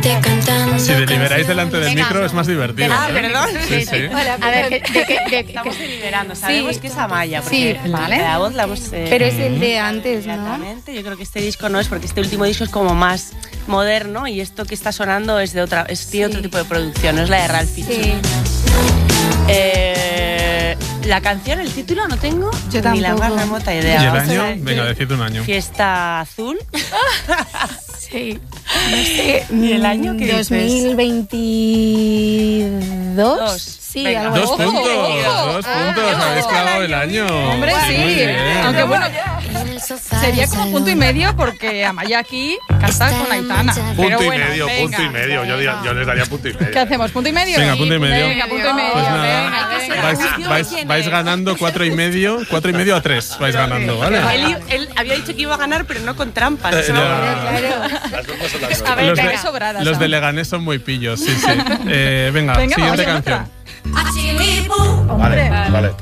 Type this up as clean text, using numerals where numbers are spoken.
Si deliberáis delante del micro es más divertido. Ah, perdón. Sí, sí. Hola, A ver, estamos deliberando. Sabemos que es Amaya, porque Sí, vale. la voz la hemos... Pero es el de antes, ¿no? Exactamente. Yo creo que este disco no es, porque este último disco es como más moderno y esto que está sonando es de otra, tiene otro tipo de producción, no es la de Ralph Fiennes. Sí. La canción, el título no tengo Yo ni la tampoco. más remota ¿Y idea. el Vamos a año? ver. Venga, decid un año. Fiesta Azul. Sí. No sé. ¿Y el año qué dices? 2022. Sí, Venga. algo 2 así. puntos, 2 puntos. Habéis clavado el año. Hombre, Muy sí. bien. Aunque bueno, sería como punto y medio porque Amaya aquí canta con Aitana. Pero Punto y bueno, medio, venga. punto y medio. Yo les daría punto y medio. ¿Qué hacemos? ¿Punto y medio? Venga, punto y medio. Venga, punto y medio. Pues nada, Venga, venga. vais ganando 4 y medio a 3. Vais ganando, ¿vale? Él había dicho que iba a ganar, pero no con trampas. Eso ya. Las dos son las A ver, Los venga, de, sobradas. los de Leganés son muy pillos, sí, sí. Venga, Venga, siguiente vamos a canción. otra. Vale.